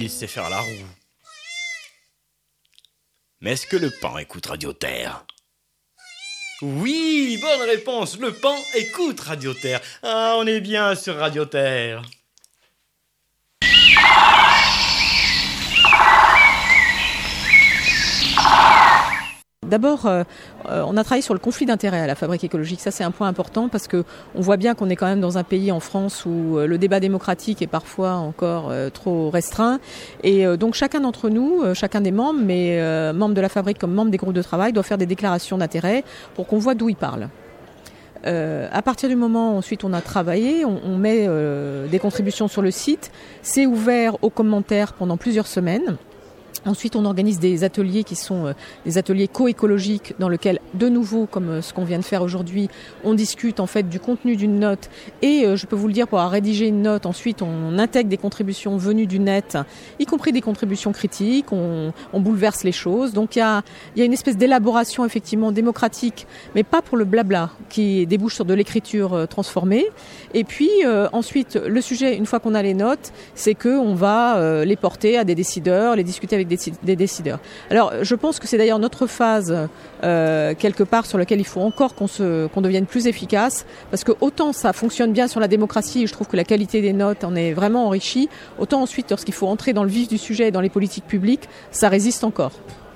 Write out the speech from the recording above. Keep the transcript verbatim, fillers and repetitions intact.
l'Église sait faire la roue. Mais est-ce que le pan écoute Radio Terre ? Oui, bonne réponse, le pan écoute Radio Terre. Ah, on est bien sur Radio Terre. D'abord, euh, on a travaillé sur le conflit d'intérêts à la Fabrique écologique. Ça, c'est un point important parce que on voit bien qu'on est quand même dans un pays en France où le débat démocratique est parfois encore euh, trop restreint. Et euh, donc, chacun d'entre nous, euh, chacun des membres, mais euh, membres de la Fabrique comme membres des groupes de travail, doit faire des déclarations d'intérêt pour qu'on voit d'où il parle. Euh, à partir du moment où ensuite on a travaillé, on, on met euh, des contributions sur le site. C'est ouvert aux commentaires pendant plusieurs semaines. Ensuite, on organise des ateliers qui sont euh, des ateliers co-écologiques dans lesquels, de nouveau, comme euh, ce qu'on vient de faire aujourd'hui, on discute en fait du contenu d'une note. Et euh, je peux vous le dire, pour rédiger une note, ensuite, on intègre des contributions venues du net, y compris des contributions critiques. On, on bouleverse les choses. Donc, il y a, il y a une espèce d'élaboration effectivement démocratique, mais pas pour le blabla, qui débouche sur de l'écriture euh, transformée. Et puis, euh, ensuite, le sujet, une fois qu'on a les notes, c'est qu'on va euh, les porter à des décideurs, les discuter avec des des décideurs. Alors, je pense que c'est d'ailleurs notre phase, euh, quelque part, sur laquelle il faut encore qu'on se, qu'on devienne plus efficace, parce que autant ça fonctionne bien sur la démocratie, et je trouve que la qualité des notes en est vraiment enrichie, autant ensuite, lorsqu'il faut entrer dans le vif du sujet et dans les politiques publiques, ça résiste encore.